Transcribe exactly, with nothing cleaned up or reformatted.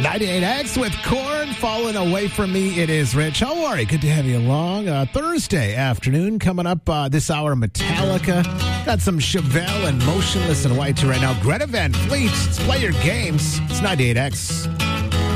ninety-eight X with Korn falling away from me. It is Rich. How are you? Good to have you along. Uh, Thursday afternoon coming up uh, this hour. Metallica. Got some Chevelle and Motionless in White right now. Greta Van Fleet. Let's play your games. It's ninety-eight X.